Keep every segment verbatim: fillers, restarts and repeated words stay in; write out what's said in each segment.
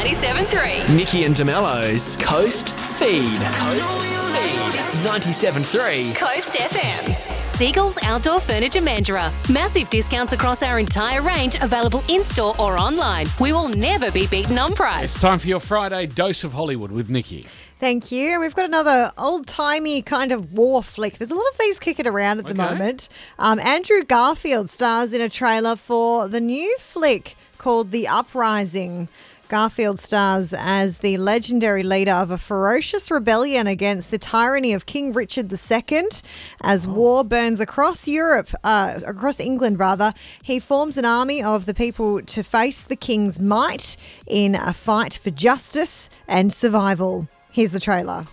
ninety-seven point three. Nikki and DeMello's Coast Feed. Coast Feed. ninety-seven point three. Coast F M. Seagulls Outdoor Furniture Mandurah. Massive discounts across our entire range, available in-store or online. We will never be beaten on price. It's time for your Friday dose of Hollywood with Nikki. Thank you. We've got another old-timey kind of war flick. There's a lot of these kicking around at the Okay. moment. Um, Andrew Garfield stars in a trailer for the new flick called The Uprising. Garfield stars as the legendary leader of a ferocious rebellion against the tyranny of King Richard the Second. As war burns across Europe, uh, across England rather, he forms an army of the people to face the king's might in a fight for justice and survival. Here's the trailer.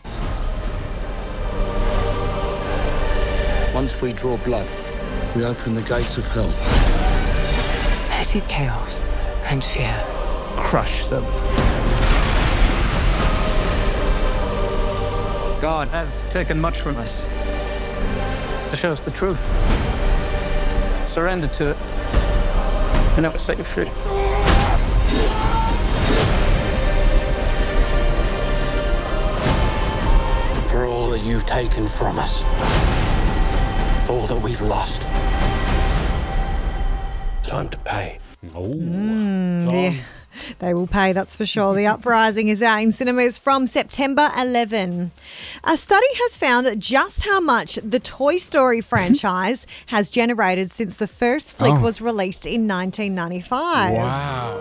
Once we draw blood, we open the gates of hell. Petty chaos and fear. Crush them. God has taken much from us to show us the truth. Surrender to it, and it will set you free. For all that you've taken from us, all that we've lost, time to pay. Oh, Yeah, they will pay, that's for sure. The Uprising is out in cinemas from September eleventh. A study has found just how much the Toy Story franchise has generated since the first flick Oh. was released in nineteen ninety-five. wow.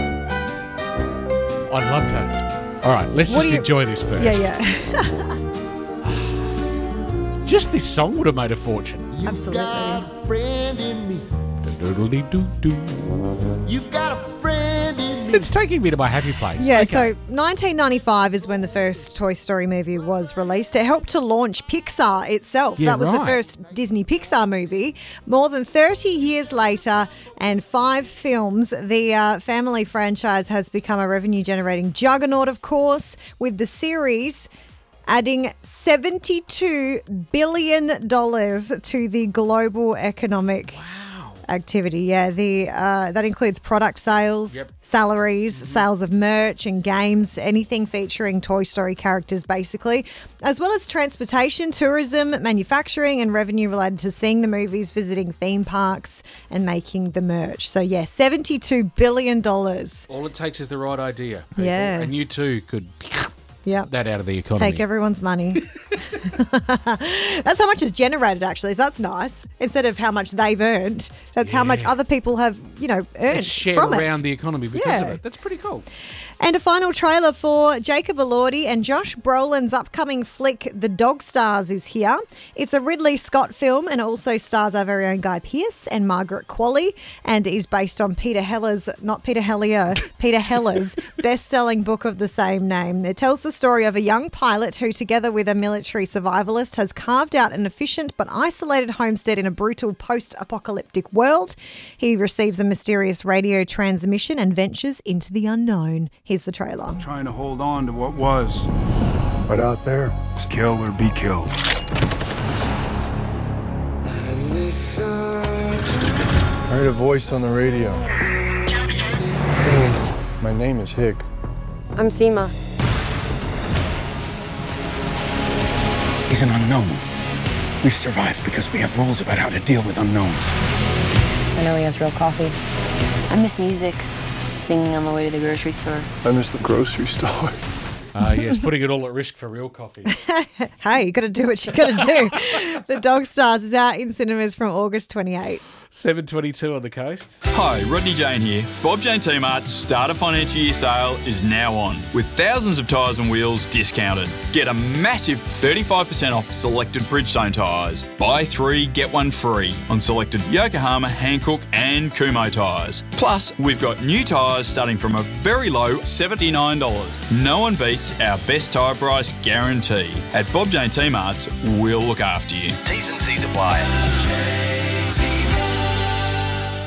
I'd love to. All right, let's What just do you- enjoy this first. Yeah, yeah, Just this song would have made a fortune. absolutely. friend in me. Doodly-doo-doo. You've got a friend in me. It's taking me to my happy place. Yeah, Okay. so nineteen ninety-five is when the first Toy Story movie was released. It helped to launch Pixar itself. Yeah, that was the right. first Disney Pixar movie. More than thirty years later and five films, the uh, family franchise has become a revenue-generating juggernaut, of course, with the series adding seventy-two billion dollars to the global economic activity. Yeah, the uh, that includes product sales, Yep. salaries, sales of merch and games, anything featuring Toy Story characters basically, as well as transportation, tourism, manufacturing and revenue related to seeing the movies, visiting theme parks and making the merch. So yeah, seventy-two billion dollars. All it takes is the right idea. people. Yeah. And you too could Yep. that out of the economy. Take everyone's money. That's how much is generated, actually. So that's nice. Instead of how much they've earned, that's how much Yeah. other people have, you know, earned It's shared from around it. the economy because Yeah. of it. That's pretty cool. And a final trailer for Jacob Elordi and Josh Brolin's upcoming flick, The Dog Stars, is here. It's a Ridley Scott film and also stars our very own Guy Pearce and Margaret Qualley and is based on Peter Heller's, not Peter Hellier, Peter Heller's best-selling book of the same name. It tells the story of a young pilot who, together with a military survivalist, has carved out an efficient but isolated homestead in a brutal post-apocalyptic world. He receives a mysterious radio transmission and ventures into the unknown. Here's the trailer. Trying to hold on to what was. But out there, It's kill or be killed. I heard a voice on the radio. Saying, my name is Hick. I'm Seema. He's an unknown. We've survived because we have rules about how to deal with unknowns. I know he has real coffee. I miss music. Singing on the way to the grocery store. I miss the grocery store. Uh, yes, putting it all at risk for real coffee. Hey, you got to do what you got to do. The Dog Stars is out in cinemas from August twenty-eighth. seven twenty-two on the coast. Hi, Rodney Jane here. Bob Jane T-Mart's Starter Financial Year sale is now on, with thousands of tyres and wheels discounted. Get a massive thirty-five percent off selected Bridgestone tyres. Buy three, get one free on selected Yokohama, Hankook and Kumho tyres. Plus, we've got new tyres starting from a very low seventy-nine dollars. No one beats our best tyre price guarantee. At Bob Jane T-Mart's, we'll look after you. T's and C's apply.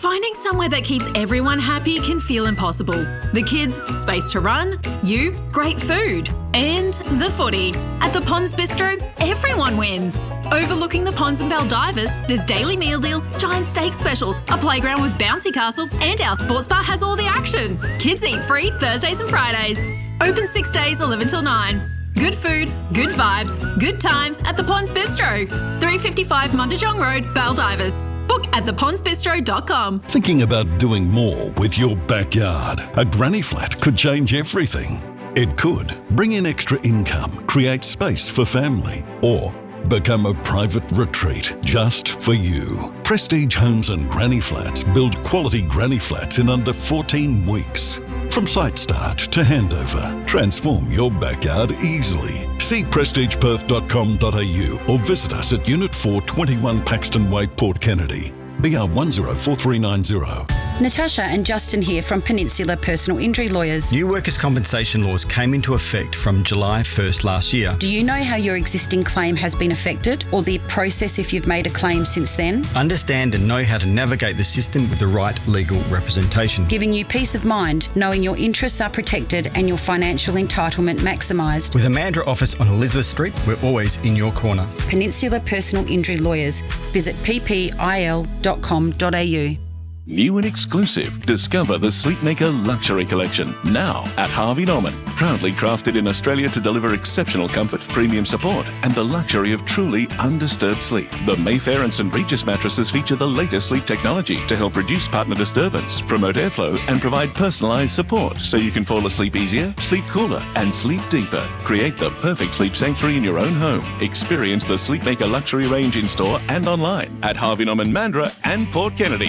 Finding somewhere that keeps everyone happy can feel impossible. The kids, space to run, you, great food, and the footy. At the Ponds Bistro, everyone wins. Overlooking the ponds and Baldivers, there's daily meal deals, giant steak specials, a playground with bouncy castle, and our sports bar has all the action. Kids eat free Thursdays and Fridays. Open six days, eleven till nine. Good food, good vibes, good times at the Ponds Bistro. three fifty-five Mundijong Road, Baldivers. Book at the ponds bistro dot com. Thinking about doing more with your backyard? A granny flat could change everything. It could bring in extra income, create space for family, or become a private retreat just for you. Prestige Homes and Granny Flats build quality granny flats in under fourteen weeks. From site start to handover, transform your backyard easily. See prestige perth dot com dot a u or visit us at Unit four, twenty-one Paxton Way, Port Kennedy. B R one zero four three nine zero. Natasha and Justin here from Peninsula Personal Injury Lawyers. New workers' compensation laws came into effect from July first last year. Do you know how your existing claim has been affected or the process if you've made a claim since then? Understand and know how to navigate the system with the right legal representation. Giving you peace of mind, knowing your interests are protected and your financial entitlement maximised. With a Mandurah office on Elizabeth Street, we're always in your corner. Peninsula Personal Injury Lawyers. Visit p p i l dot com dot a u. New and exclusive, discover the Sleepmaker Luxury Collection, now at Harvey Norman. Proudly crafted in Australia to deliver exceptional comfort, premium support, and the luxury of truly undisturbed sleep. The Mayfair and St Regis mattresses feature the latest sleep technology to help reduce partner disturbance, promote airflow, and provide personalised support so you can fall asleep easier, sleep cooler, and sleep deeper. Create the perfect sleep sanctuary in your own home. Experience the Sleepmaker Luxury range in store and online at Harvey Norman, Mandurah, and Port Kennedy.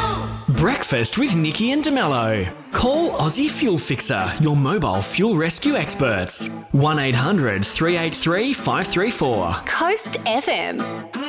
Breakfast with Nikki and DeMello. Call Aussie Fuel Fixer, your mobile fuel rescue experts. one eight hundred three eight three five three four. Coast F M.